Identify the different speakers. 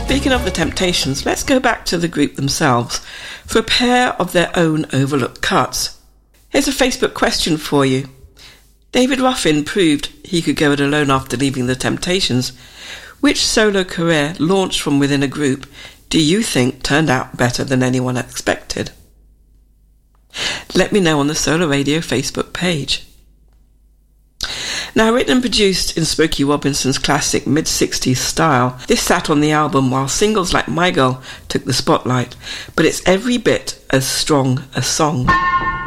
Speaker 1: Speaking of the Temptations, let's go back to the group themselves for a pair of their own overlooked cuts. Here's a Facebook question for you. David Ruffin proved he could go it alone after leaving the Temptations. Which solo career launched from within a group do you think turned out better than anyone expected? Let me know on the Solar Radio Facebook page. Now, written and produced in Smokey Robinson's classic mid-60s style, this sat on the album while singles like My Girl took the spotlight, but it's every bit as strong a song.